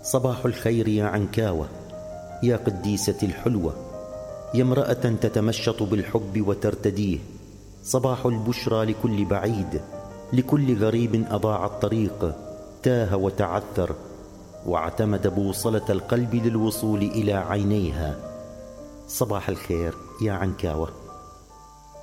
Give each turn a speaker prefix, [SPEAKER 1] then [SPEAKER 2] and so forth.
[SPEAKER 1] صباح الخير يا عنكاوة، يا قديسة الحلوة، يا امرأة تتمشط بالحب وترتديه. صباح البشرى لكل بعيد، لكل غريب أضاع الطريق، تاه وتعثر واعتمد بوصلة القلب للوصول إلى عينيها. صباح الخير يا عنكاوة.